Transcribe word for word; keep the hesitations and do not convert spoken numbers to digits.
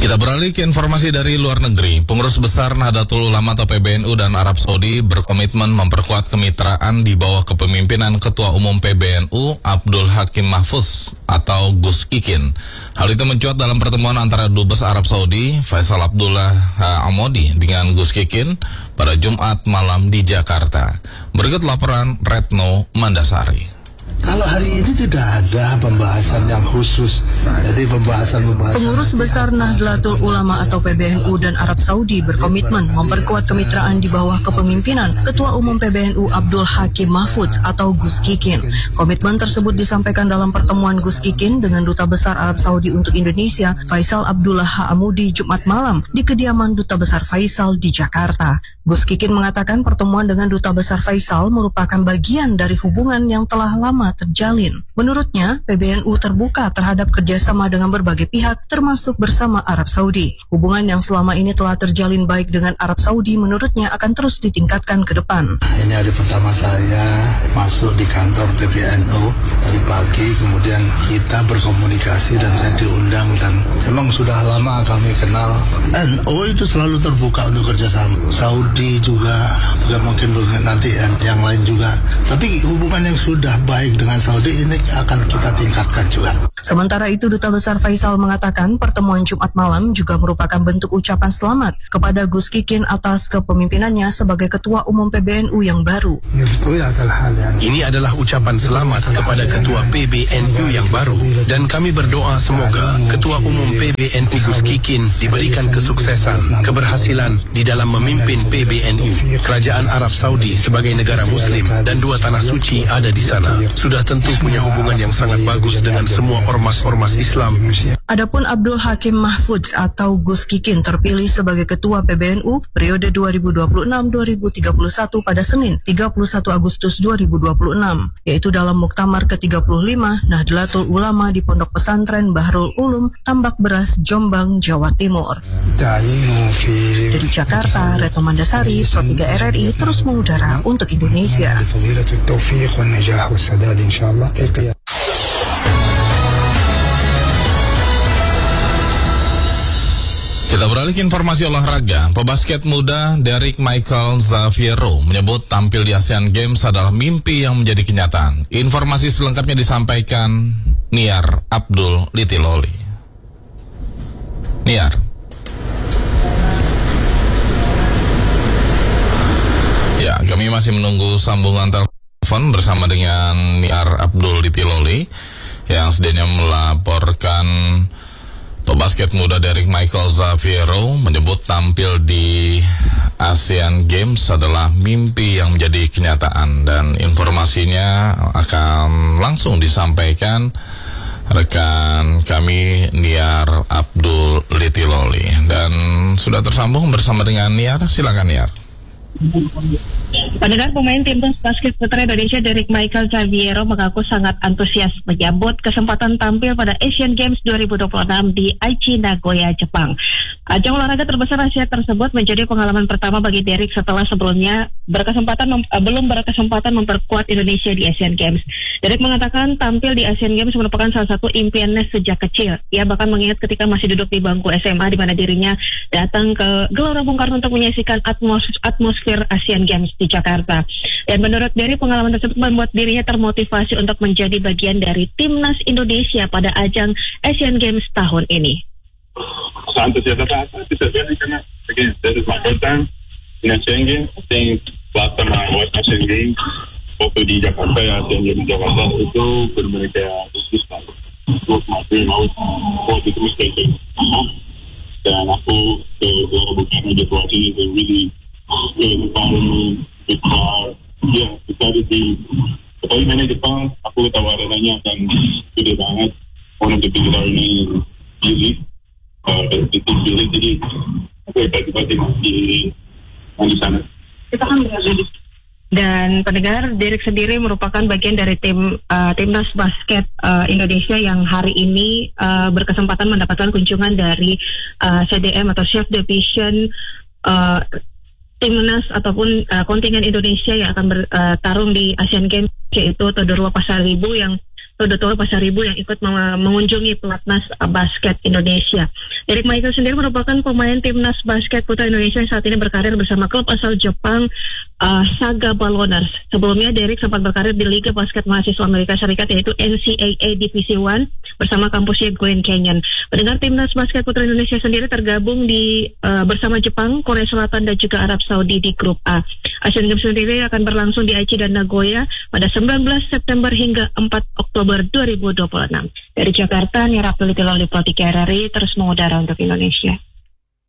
Kita beralih ke informasi dari luar negeri. Pengurus Besar Nahdlatul Ulama atau P B N U dan Arab Saudi berkomitmen memperkuat kemitraan di bawah kepemimpinan Ketua Umum P B N U Abdul Hakim Mahfuz atau Gus Ikin. Hal itu mencuat dalam pertemuan antara Dubes Arab Saudi Faisal Abdullah Amodi dengan Gus Ikin pada Jumat malam di Jakarta. Berikut laporan Retno Mandasari. Kalau hari ini tidak ada pembahasan yang khusus, jadi pembahasan-pembahasan. Pengurus Besar Nahdlatul Ulama atau P B N U dan Arab Saudi berkomitmen memperkuat kemitraan di bawah kepemimpinan Ketua Umum P B N U Abdul Hakim Mahfuz atau Gus Ikin. Komitmen tersebut disampaikan dalam pertemuan Gus Ikin dengan Duta Besar Arab Saudi untuk Indonesia Faisal Abdullah Amudi Jumat malam di kediaman Duta Besar Faisal di Jakarta. Gus Ikin mengatakan pertemuan dengan Duta Besar Faisal merupakan bagian dari hubungan yang telah lama terjalin. Menurutnya, P B N U terbuka terhadap kerjasama dengan berbagai pihak, termasuk bersama Arab Saudi. Hubungan yang selama ini telah terjalin baik dengan Arab Saudi menurutnya akan terus ditingkatkan ke depan. Ini hari pertama saya masuk di kantor P B N U tadi pagi, kemudian kita berkomunikasi dan saya diundang, dan memang sudah lama kami kenal. N U itu selalu terbuka untuk kerjasama. Saudi juga, juga mungkin nanti yang lain juga. Tapi hubungan yang sudah baik dengan Saudi ini akan kita tingkatkan juga. Sementara itu, Duta Besar Faisal mengatakan pertemuan Jumat malam juga merupakan bentuk ucapan selamat kepada Gus Ikin atas kepemimpinannya sebagai Ketua Umum P B N U yang baru. Ini adalah ucapan selamat kepada Ketua P B N U yang baru, dan kami berdoa semoga Ketua Umum P B N U Gus Ikin diberikan kesuksesan, keberhasilan di dalam memimpin P B N U. Kerajaan Arab Saudi sebagai negara Muslim dan dua tanah suci ada di sana, sudah tentu punya hubungan yang sangat bagus dengan semua ormas-ormas Islam. Adapun Abdul Hakim Mahfuz atau Gus Ikin terpilih sebagai Ketua P B N U periode dua ribu dua puluh enam sampai dua ribu tiga puluh satu pada Senin tiga puluh satu Agustus dua ribu dua puluh enam, yaitu dalam Muktamar ke tiga puluh lima Nahdlatul Ulama di Pondok Pesantren Bahrul Ulum, Tambak Beras, Jombang, Jawa Timur. Dari Jakarta, Retno Mandasari, Pro tiga R R I terus mengudara untuk Indonesia. Kita beralih ke informasi olahraga. Pebasket muda Derek Michael Xaviero menyebut tampil di Asian Games adalah mimpi yang menjadi kenyataan. Informasi selengkapnya disampaikan Niar Abdul Litiloli. Niar. Ya, kami masih menunggu sambungan telepon bersama dengan Niar Abdul Litiloli yang sedianya melaporkan pebasket muda Derek Michael Xaviero menyebut tampil di Asian Games adalah mimpi yang menjadi kenyataan, dan informasinya akan langsung disampaikan rekan kami Niar Abdul Litiloli. Dan sudah tersambung bersama dengan Niar, silakan Niar. Pendengar, pemain timnas basket putra Indonesia Derek Michael Xaviero mengaku sangat antusias menyambut kesempatan tampil pada Asian Games dua ribu dua puluh enam di Aichi, Nagoya, Jepang. Ajang olahraga terbesar Asia tersebut menjadi pengalaman pertama bagi Derek setelah sebelumnya berkesempatan mem- belum berkesempatan memperkuat Indonesia di Asian Games. Derek mengatakan tampil di Asian Games merupakan salah satu impiannya sejak kecil. Ia bahkan mengingat ketika masih duduk di bangku S M A di mana dirinya datang ke Gelora Bung Karno untuk menyaksikan atmos- atmosfer Asian Games di Jakarta. Dan menurut Derek, pengalaman tersebut membuat dirinya termotivasi untuk menjadi bagian dari timnas Indonesia pada ajang Asian Games tahun ini. Antusias apa? Bisa jadi karena again, this is my first time in Asian Games. I think last time I watched Asian Games waktu di Jakarta ya, Asian Games di Jakarta itu benar-benar kayak khusus lah. Terus masih mau waktu itu spesial. Dan aku ke Gelora Bung Karno Jepang ini really really environment, it's hard. Ya, kita di tapi mana Jepang, aku tahu arenanya akan gede banget. One of the biggest arena in Egypt. Uh, itu pilih, jadi aku hebat-hebat di di sana. Kita kan berada di Dan pendengar, Derek sendiri merupakan bagian dari tim uh, timnas basket uh, Indonesia yang hari ini uh, berkesempatan mendapatkan kunjungan dari uh, C D M atau Chef Division uh, timnas ataupun uh, kontingen Indonesia yang akan bertarung uh, di Asian Games, yaitu Todorwa Pasaribu yang Dodotolo Pasaribu yang ikut mengunjungi pelatnas basket Indonesia. Derek Michael sendiri merupakan pemain timnas basket putra Indonesia yang saat ini berkarir bersama klub asal Jepang uh, Saga Balloners. Sebelumnya Derek sempat berkarir di Liga Basket Mahasiswa Amerika Serikat yaitu N C A A Divisi One bersama kampusnya Grand Canyon. Pendengar, timnas basket putra Indonesia sendiri tergabung di uh, bersama Jepang, Korea Selatan dan juga Arab Saudi di grup A. Asian Games sendiri akan berlangsung di Aichi dan Nagoya pada sembilan belas September hingga empat Oktober dua ribu dua puluh enam. Dari Jakarta, Nia Raptoliti Loli Plotik R R I terus mengudara untuk Indonesia.